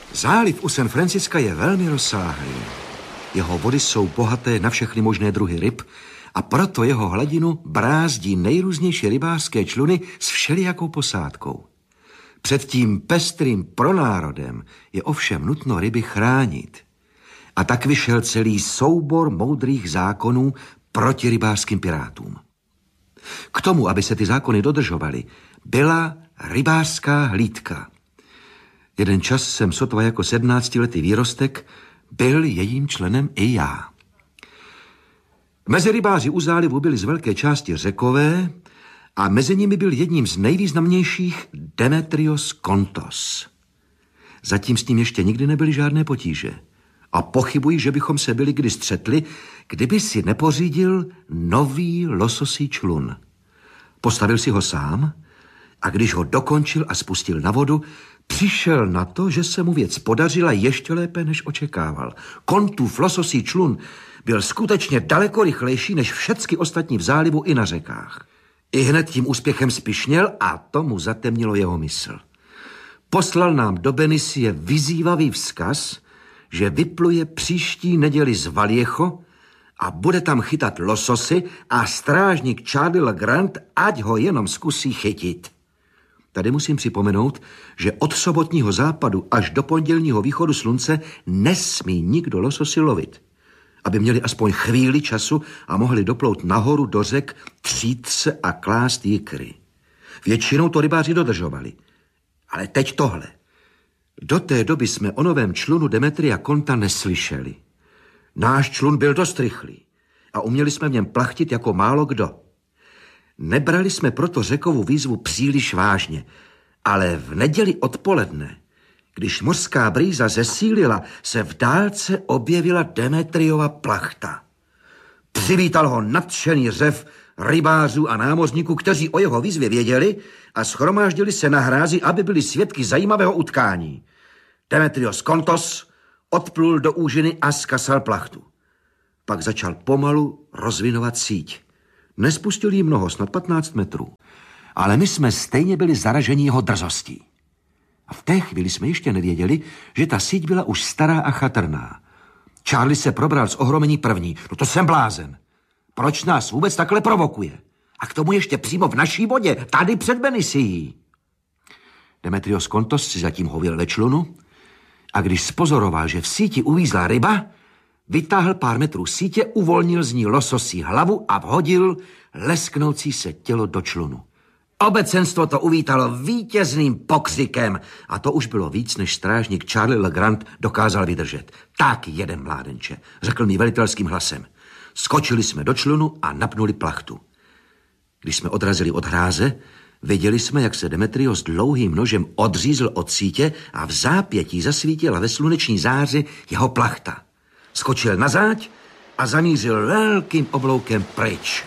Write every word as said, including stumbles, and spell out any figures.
Záliv u San Francisca je velmi rozsáhlý. Jeho vody jsou bohaté na všechny možné druhy ryb a proto jeho hladinu brázdí nejrůznější rybářské čluny s všelijakou posádkou. Před tím pestrým pronárodem je ovšem nutno ryby chránit. A tak vyšel celý soubor moudrých zákonů proti rybářským pirátům. K tomu, aby se ty zákony dodržovaly, byla rybářská hlídka. Jeden čas jsem sotva jako sedmnáctiletý výrostek byl jejím členem i já. Mezi rybáři u zálivu byli z velké části Řekové a mezi nimi byl jedním z nejvýznamnějších Demetrios Kontos. Zatím s ním ještě nikdy nebyly žádné potíže. A pochybuji, že bychom se byli kdy střetli, kdyby si nepořídil nový lososí člun. Postavil si ho sám a když ho dokončil a spustil na vodu, přišel na to, že se mu věc podařila ještě lépe, než očekával. Kontův lososí člun byl skutečně daleko rychlejší než všechny ostatní v zálivu i na řekách. I hned tím úspěchem spišněl a tomu zatemnilo jeho mysl. Poslal nám do Benisie vyzývavý vzkaz, že vypluje příští neděli z Vallejo a bude tam chytat lososy a strážník Charlie LeGrand, ať ho jenom zkusí chytit. Tady musím připomenout, že od sobotního západu až do pondělního východu slunce nesmí nikdo lososy lovit, aby měli aspoň chvíli času a mohli doplout nahoru do řek, třít se a klást jikry. Většinou to rybáři dodržovali. Ale teď tohle. Do té doby jsme o novém člunu Demetria Konta neslyšeli. Náš člun byl dost rychlý a uměli jsme v něm plachtit jako málo kdo. Nebrali jsme proto Řekovu výzvu příliš vážně, ale v neděli odpoledne, když mořská brýza zesílila, se v dálce objevila Demetriova plachta. Přivítal ho nadšený řev rybářů a námořníků, kteří o jeho výzvě věděli a shromáždili se na hrázi, aby byli svědky zajímavého utkání. Demetrios Kontos odplul do úžiny a skasal plachtu. Pak začal pomalu rozvinovat síť. Nespustil jí mnoho, snad patnáct metrů. Ale my jsme stejně byli zaraženi jeho drzostí. A v té chvíli jsme ještě nevěděli, že ta síť byla už stará a chatrná. Charlie se probral z ohromení první. No to jsem blázen. Proč nás vůbec takhle provokuje? A k tomu ještě přímo v naší vodě, tady před Benisií. Demetrios Kontos si zatím hověl ve člunu a když spozoroval, že v síti uvízla ryba, vytáhl pár metrů sítě, uvolnil z ní lososí hlavu a vhodil lesknoucí se tělo do člunu. Obecenstvo to uvítalo vítězným pokřikem a to už bylo víc, než strážník Charlie LeGrand dokázal vydržet. Tak jeden mládenče, řekl mi velitelským hlasem. Skočili jsme do člunu a napnuli plachtu. Když jsme odrazili od hráze, viděli jsme, jak se Demetrios dlouhým nožem odřízl od sítě a v zápětí zasvítila ve sluneční záři jeho plachta. Skočil na záď a zamířil velkým obloukem pryč.